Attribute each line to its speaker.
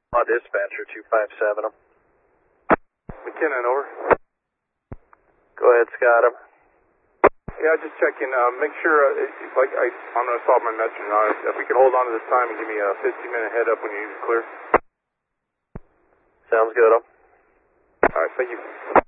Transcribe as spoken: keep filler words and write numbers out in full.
Speaker 1: On dispatcher, two five seven.
Speaker 2: McKinnon, over.
Speaker 1: Go ahead, Scott.
Speaker 2: Yeah, just checking. Uh, make sure, uh, it, like I, I'm going to stop my message now. If we can hold on to this time and give me a fifteen minute head up when you clear.
Speaker 1: Sounds good.
Speaker 2: All right, thank you.